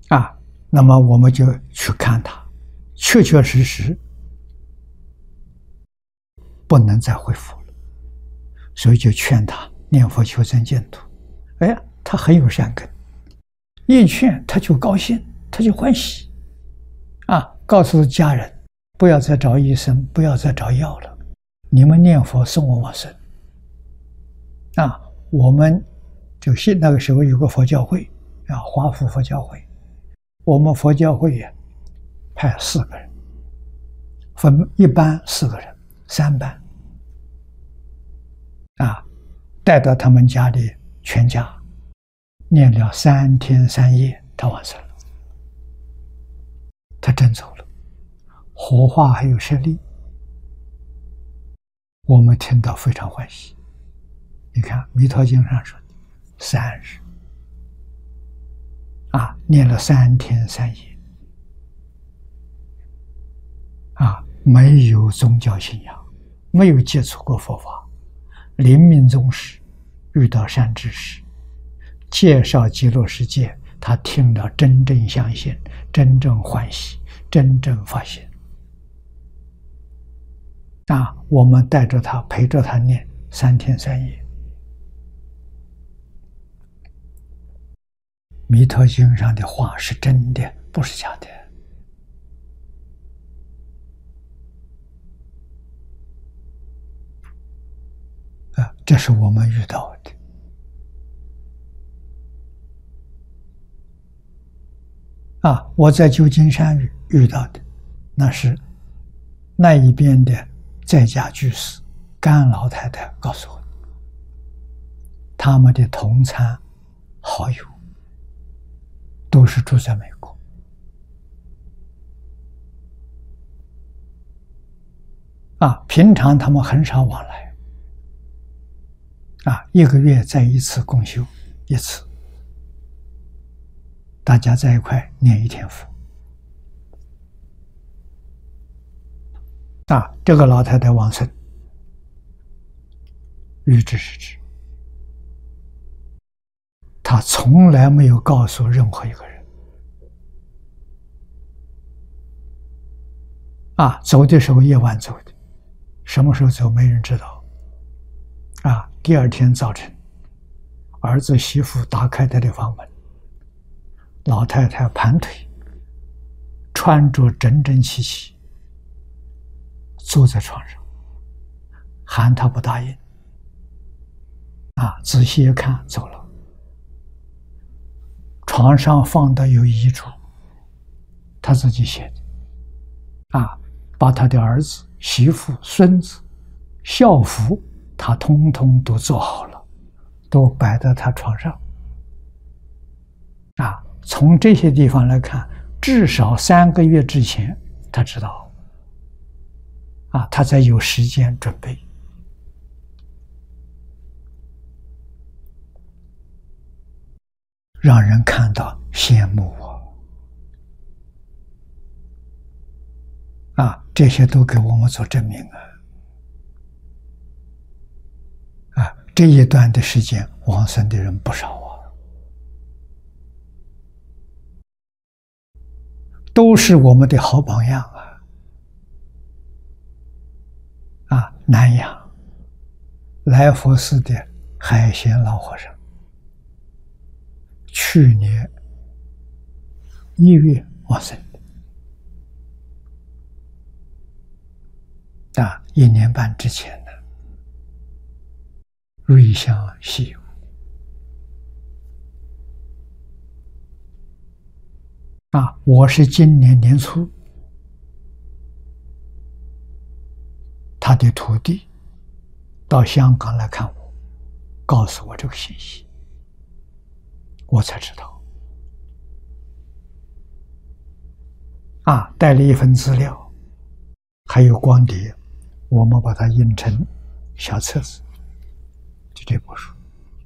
啊，那么我们就去看他，确确实实不能再恢复了，所以就劝他念佛求生净土。哎，他很有善根，一劝他就高兴，他就欢喜，啊，告诉家人不要再找医生，不要再找药了，你们念佛送我往生。啊，我们就那个时候有个佛教会啊，华府佛教会，我们佛教会也派4个人，分一班4个人，3班，啊，带到他们家里，全家念了3天3夜，他往生了，他真走了，火化还有舍利，我们听到非常欢喜。你看《弥陀经》上说的3日，啊，念了3天3夜，啊，没有宗教信仰，没有接触过佛法，临命终时遇到善知识介绍极乐世界，他听了真正相信，真正欢喜，真正发现。啊，我们带着他，陪着他念3天3夜。弥陀经上的话是真的，不是假的。啊，这是我们遇到的。啊，我在旧金山遇到的，那是那一边的在家居士甘老太太告诉我，他们的同参好友都是住在美国。啊，平常他们很少往来。啊，1个月再一次共修一次，大家在一块念1天佛。啊，这个老太太往生，欲知是知，她从来没有告诉任何一个人。啊，走的时候夜晚走的，什么时候走没人知道。啊，第2天早晨，儿子媳妇打开他的房门，老太太盘腿，穿着整整齐齐，坐在床上，喊他不答应。啊，仔细一看，走了。床上放的有遗嘱，他自己写的。啊，把他的儿子、媳妇、孙子、校服，他通通都做好了，都摆在他床上。啊，从这些地方来看，至少3个月之前他知道。啊，他才有时间准备。让人看到羡慕啊！这些都给我们做证明啊！这一段的时间往生的人不少都是我们的好榜样啊！南阳来佛寺的海贤老和尚，去年1月往生的，1年半之前的，瑞香西游。我是今年年初，他的徒弟到香港来看我，告诉我这个信息，我才知道。带了一份资料，还有光碟，我们把它印成小册子，就这部书。